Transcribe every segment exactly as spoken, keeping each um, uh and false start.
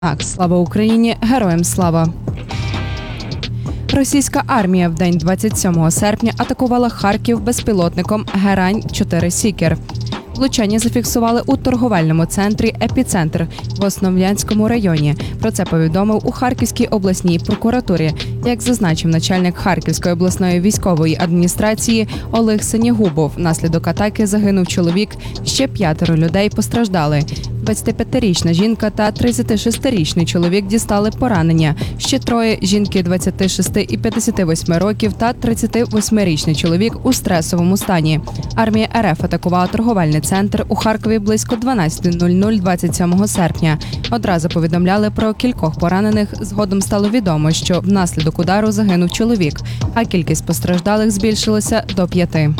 Так, слава Україні, героям слава! Російська армія в день двадцять сьомого серпня атакувала Харків безпілотником Герань чотири Сікер. Влучання зафіксували у торговельному центрі «Епіцентр» в Основ'янському районі. Про це повідомив у Харківській обласній прокуратурі. Як зазначив начальник Харківської обласної військової адміністрації Олег Синігубов, внаслідок атаки загинув чоловік, ще п'ятеро людей постраждали. двадцятип'ятирічна жінка та тридцятишестирічний чоловік дістали поранення. Ще троє – жінки двадцяти шести і п'ятдесяти восьми років та тридцятивосьмирічний чоловік у стресовому стані. Армія РФ атакувала торговельний центр у Харкові близько дванадцятої нуль нуль двадцять сьомого серпня. Одразу повідомляли про кількох поранених. Згодом стало відомо, що внаслідок удару загинув чоловік, а кількість постраждалих збільшилася до п'яти.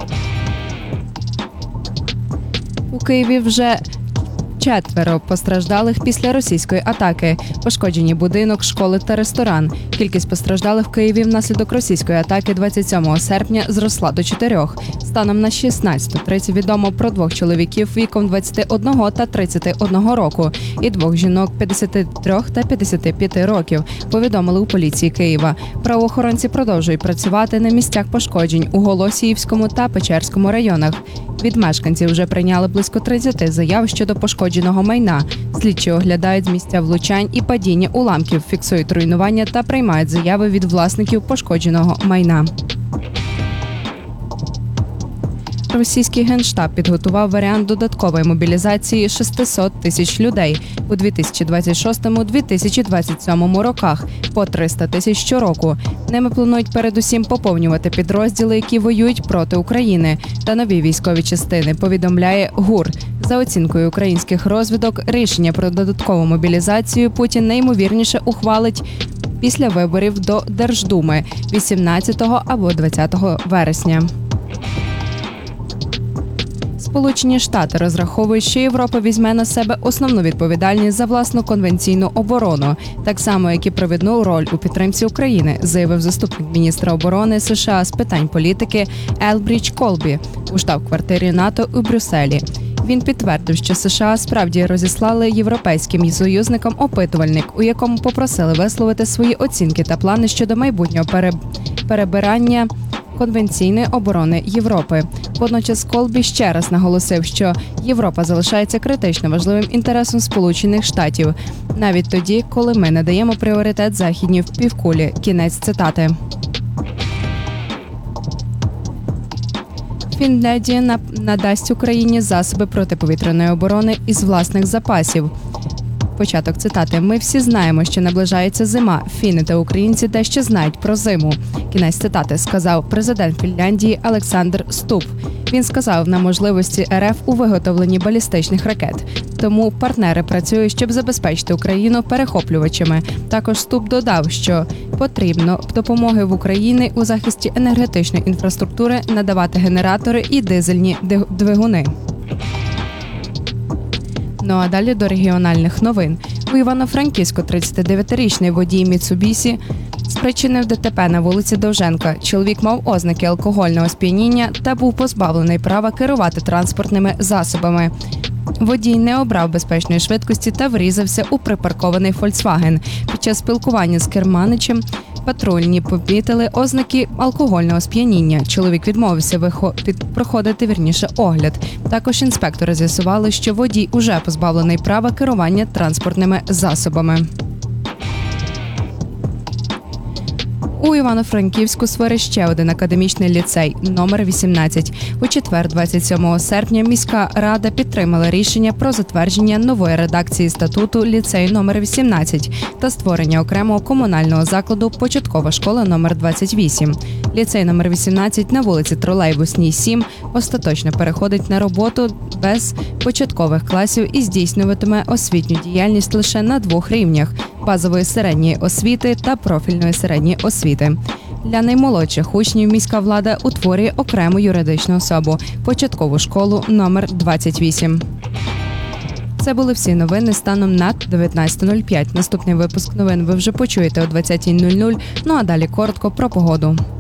У Києві вже четверо постраждалих після російської атаки. Пошкоджені будинок, школи та ресторан. Кількість постраждалих в Києві внаслідок російської атаки двадцять сьомого серпня зросла до чотирьох. Станом на шістнадцяту тридцять відомо про двох чоловіків віком двадцяти одного та тридцяти одного року і двох жінок п'ятдесяти трьох та п'ятдесяти п'яти років, повідомили у поліції Києва. Правоохоронці продовжують працювати на місцях пошкоджень у Голосіївському та Печерському районах. Від мешканців вже прийняли близько тридцяти заяв щодо пошкодженого майна. Слідчі оглядають місця влучань і падіння уламків, фіксують руйнування та приймають заяви від власників пошкодженого майна. Російський Генштаб підготував варіант додаткової мобілізації шістсот тисяч людей у дві тисячі двадцять шостому - дві тисячі двадцять сьомому роках по триста тисяч щороку. Ними планують передусім поповнювати підрозділи, які воюють проти України, та нові військові частини, повідомляє ГУР. За оцінкою українських розвідок, рішення про додаткову мобілізацію Путін найімовірніше ухвалить після виборів до Держдуми вісімнадцятого або двадцятого вересня. Сполучені Штати розраховують, що Європа візьме на себе основну відповідальність за власну конвенційну оборону, так само, як і провідну роль у підтримці України, заявив заступник міністра оборони США з питань політики Елбрідж Колбі у штаб-квартирі НАТО у Брюсселі. Він підтвердив, що США справді розіслали європейським союзникам опитувальник, у якому попросили висловити свої оцінки та плани щодо майбутнього перебирання конвенційної оборони Європи. Водночас Колбі ще раз наголосив, що Європа залишається критично важливим інтересом Сполучених Штатів, навіть тоді, коли ми надаємо пріоритет західній півкулі. Кінець цитати. Фінляндія надасть Україні засоби протиповітряної оборони із власних запасів. Початок цитати. «Ми всі знаємо, що наближається зима. Фіни та українці дещо знають про зиму». Кінець цитати, сказав президент Фінляндії Олександр Ступ. Він сказав на можливості РФ у виготовленні балістичних ракет. Тому партнери працюють, щоб забезпечити Україну перехоплювачами. Також Ступ додав, що потрібно допомоги в Україні у захисті енергетичної інфраструктури, надавати генератори і дизельні двигуни. Ну а далі до регіональних новин. У Івано-Франківську тридцятидев'ятирічний водій Міцубісі спричинив ДТП на вулиці Довженка. Чоловік мав ознаки алкогольного сп'яніння та був позбавлений права керувати транспортними засобами. Водій не обрав безпечної швидкості та врізався у припаркований «Фольксваген». Під час спілкування з керманичем патрульні помітили ознаки алкогольного сп'яніння. Чоловік відмовився виход... проходити вірніше огляд. Також інспектори з'ясували, що водій уже позбавлений права керування транспортними засобами. У Івано-Франківську створить ще один академічний ліцей номер вісімнадцять. У четвер, двадцять сьомого серпня, міська рада підтримала рішення про затвердження нової редакції статуту ліцею номер вісімнадцять та створення окремого комунального закладу початкова школа номер двадцять вісім. Ліцей номер вісімнадцять на вулиці Тролейбусній, сім остаточно переходить на роботу без початкових класів і здійснюватиме освітню діяльність лише на двох рівнях – базової середньої освіти та профільної середньої освіти. Для наймолодших учнів міська влада утворює окрему юридичну особу – початкову школу номер двадцять вісім. Це були всі новини станом на дев'ятнадцяте нуль п'ять. Наступний випуск новин ви вже почуєте о двадцятій нуль нуль. Ну а далі коротко про погоду.